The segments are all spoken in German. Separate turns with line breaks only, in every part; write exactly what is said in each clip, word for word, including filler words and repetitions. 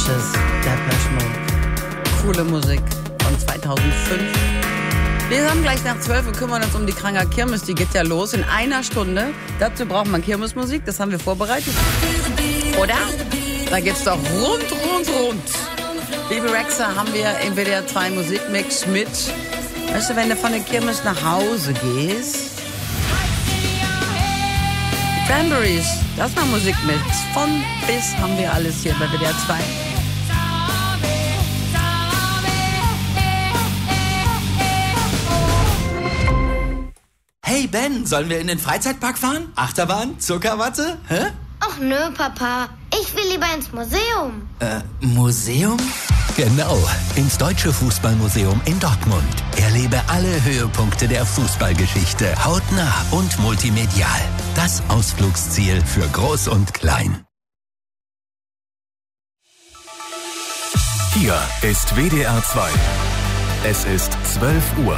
Ashes, Depeche Mode. Coole Musik von zweitausendfünf. Wir haben gleich nach zwölf und kümmern uns um die Kranger Kirmes. Die geht ja los in einer Stunde. Dazu braucht man Kirmesmusik, das haben wir vorbereitet. Oder? Da geht's doch rund, rund, rund. Baby Rexha haben wir im W D R zwei Musikmix mit. Weißt du, wenn du von der Kirmes nach Hause gehst? Die Cranberries, das war Musikmix. Von bis haben wir alles hier bei W D R zwei.
Hey Ben, sollen wir in den Freizeitpark fahren? Achterbahn? Zuckerwatte? Hä?
Ach nö, Papa. Ich will lieber ins Museum.
Äh, Museum?
Genau, ins Deutsche Fußballmuseum in Dortmund. Erlebe alle Höhepunkte der Fußballgeschichte hautnah und multimedial. Das Ausflugsziel für Groß und Klein.
Hier ist W D R zwei. Es ist zwölf Uhr.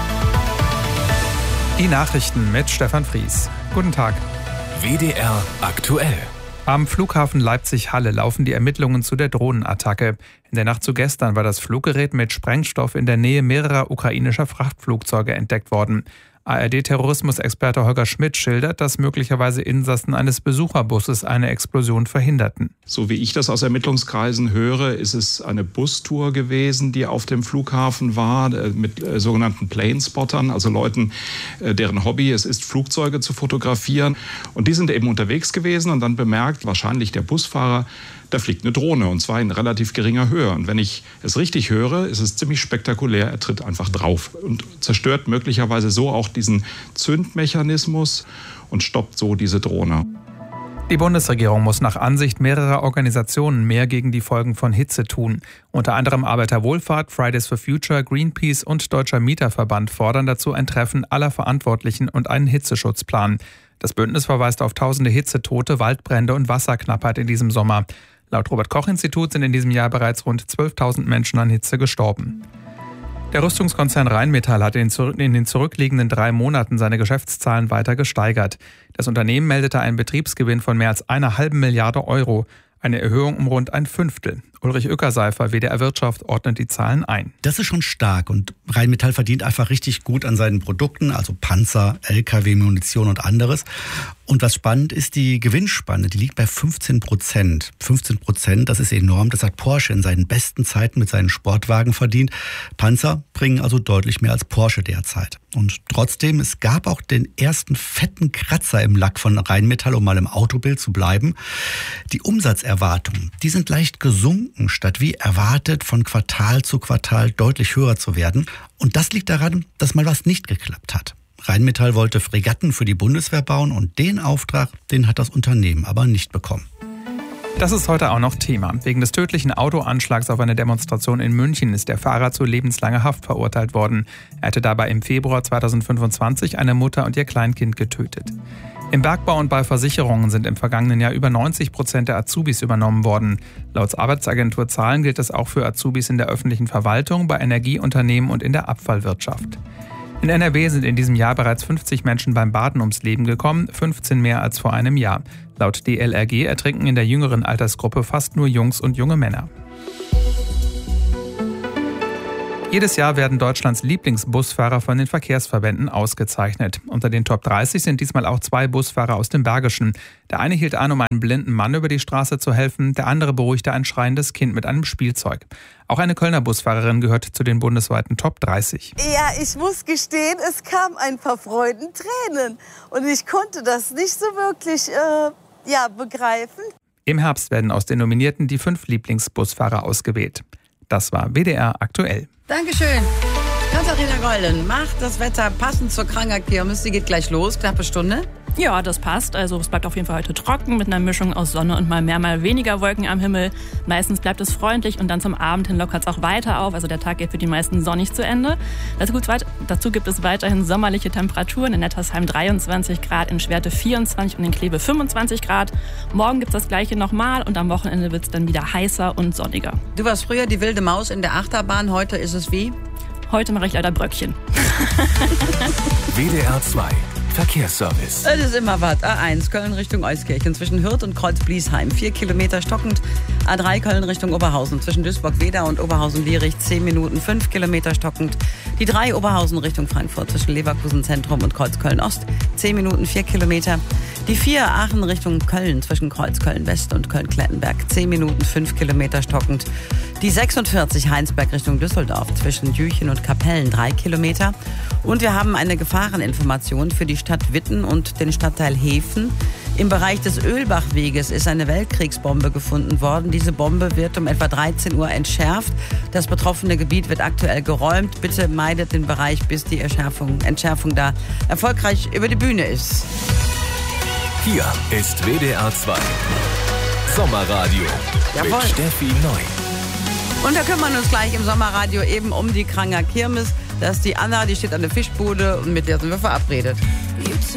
Die Nachrichten mit Stefan Fries. Guten Tag.
W D R aktuell.
Am Flughafen Leipzig-Halle laufen die Ermittlungen zu der Drohnenattacke. In der Nacht zu gestern war das Fluggerät mit Sprengstoff in der Nähe mehrerer ukrainischer Frachtflugzeuge entdeckt worden. A R D-Terrorismusexperte Holger Schmidt schildert, dass möglicherweise Insassen eines Besucherbusses eine Explosion verhinderten.
So wie ich das aus Ermittlungskreisen höre, ist es eine Bustour gewesen, die auf dem Flughafen war, mit sogenannten Planespottern, also Leuten, deren Hobby es ist, Flugzeuge zu fotografieren. Und die sind eben unterwegs gewesen und dann bemerkt wahrscheinlich der Busfahrer, da fliegt eine Drohne und zwar in relativ geringer Höhe. Und wenn ich es richtig höre, ist es ziemlich spektakulär. Er tritt einfach drauf und zerstört möglicherweise so auch diesen Zündmechanismus und stoppt so diese Drohne.
Die Bundesregierung muss nach Ansicht mehrerer Organisationen mehr gegen die Folgen von Hitze tun. Unter anderem Arbeiterwohlfahrt, Fridays for Future, Greenpeace und Deutscher Mieterverband fordern dazu ein Treffen aller Verantwortlichen und einen Hitzeschutzplan. Das Bündnis verweist auf tausende Hitzetote, Waldbrände und Wasserknappheit in diesem Sommer. Laut Robert-Koch-Institut sind in diesem Jahr bereits rund zwölftausend Menschen an Hitze gestorben. Der Rüstungskonzern Rheinmetall hat in den zurückliegenden drei Monaten seine Geschäftszahlen weiter gesteigert. Das Unternehmen meldete einen Betriebsgewinn von mehr als einer halben Milliarde Euro, eine Erhöhung um rund ein Fünftel. Ulrich Ueckerseifer, W D R Wirtschaft, ordnet die Zahlen ein.
Das ist schon stark und Rheinmetall verdient einfach richtig gut an seinen Produkten, also Panzer, L K W, Munition und anderes. Und was spannend ist, die Gewinnspanne, die liegt bei fünfzehn Prozent. fünfzehn Prozent, das ist enorm. Das hat Porsche in seinen besten Zeiten mit seinen Sportwagen verdient. Panzer bringen also deutlich mehr als Porsche derzeit. Und trotzdem, es gab auch den ersten fetten Kratzer im Lack von Rheinmetall, um mal im Autobild zu bleiben. Die Umsatzerwartungen, die sind leicht gesunken, statt wie erwartet von Quartal zu Quartal deutlich höher zu werden. Und das liegt daran, dass mal was nicht geklappt hat. Rheinmetall wollte Fregatten für die Bundeswehr bauen und den Auftrag, den hat das Unternehmen aber nicht bekommen.
Das ist heute auch noch Thema. Wegen des tödlichen Autoanschlags auf eine Demonstration in München ist der Fahrer zu lebenslanger Haft verurteilt worden. Er hatte dabei im Februar zweitausendfünfundzwanzig eine Mutter und ihr Kleinkind getötet. Im Bergbau und bei Versicherungen sind im vergangenen Jahr über neunzig Prozent der Azubis übernommen worden. Laut Arbeitsagentur Zahlen gilt das auch für Azubis in der öffentlichen Verwaltung, bei Energieunternehmen und in der Abfallwirtschaft. In N R W sind in diesem Jahr bereits fünfzig Menschen beim Baden ums Leben gekommen, fünfzehn mehr als vor einem Jahr. Laut D L R G ertrinken in der jüngeren Altersgruppe fast nur Jungs und junge Männer. Jedes Jahr werden Deutschlands Lieblingsbusfahrer von den Verkehrsverbänden ausgezeichnet. Unter den Top dreißig sind diesmal auch zwei Busfahrer aus dem Bergischen. Der eine hielt an, um einem blinden Mann über die Straße zu helfen, der andere beruhigte ein schreiendes Kind mit einem Spielzeug. Auch eine Kölner Busfahrerin gehört zu den bundesweiten Top dreißig.
Ja, ich muss gestehen, es kam ein paar Freudentränen und ich konnte das nicht so wirklich äh, ja, begreifen.
Im Herbst werden aus den Nominierten die fünf Lieblingsbusfahrer ausgewählt. Das war W D R aktuell.
Dankeschön. Katharina Golden macht das Wetter passend zur Kranger Kirmes. Die geht gleich los, knappe Stunde.
Ja, das passt. Also es bleibt auf jeden Fall heute trocken mit einer Mischung aus Sonne und mal mehr, mal weniger Wolken am Himmel. Meistens bleibt es freundlich und dann zum Abend hin lockert es auch weiter auf. Also der Tag geht für die meisten sonnig zu Ende. Dazu gibt es weiterhin sommerliche Temperaturen. In Nettersheim dreiundzwanzig Grad, in Schwerte vierundzwanzig und in Kleve fünfundzwanzig Grad. Morgen gibt es das Gleiche nochmal und am Wochenende wird es dann wieder heißer und sonniger.
Du warst früher die wilde Maus in der Achterbahn. Heute ist es wie?
Heute mache ich leider Bröckchen.
W D R zwei. Verkehrsservice.
Es ist immer was. A eins Köln Richtung Euskirchen zwischen Hürth und Kreuz-Bliesheim. Vier Kilometer stockend. A drei Köln Richtung Oberhausen zwischen Duisburg-Wedau und Oberhausen-Lierich. Zehn Minuten, fünf Kilometer stockend. Die drei Oberhausen Richtung Frankfurt zwischen Leverkusen Zentrum und Kreuzköln-Ost. Zehn Minuten, vier Kilometer. Die vier Aachen Richtung Köln zwischen Kreuzköln-West und Köln-Klettenberg. Zehn Minuten, fünf Kilometer stockend. Die sechsundvierzig Heinsberg Richtung Düsseldorf zwischen Jüchen und Kapellen. Drei Kilometer. Und wir haben eine Gefahreninformation für die Stadt Witten und den Stadtteil Hefen. Im Bereich des Ölbachweges ist eine Weltkriegsbombe gefunden worden. Diese Bombe wird um etwa dreizehn Uhr entschärft. Das betroffene Gebiet wird aktuell geräumt. Bitte meidet den Bereich, bis die Entschärfung, Entschärfung da erfolgreich über die Bühne ist.
Hier ist W D R zwei Sommerradio.
Jawohl.
Mit Steffi Neu.
Und da kümmern wir uns gleich im Sommerradio eben um die Kranger Kirmes. Das ist die Anna, die steht an der Fischbude und mit der sind wir verabredet.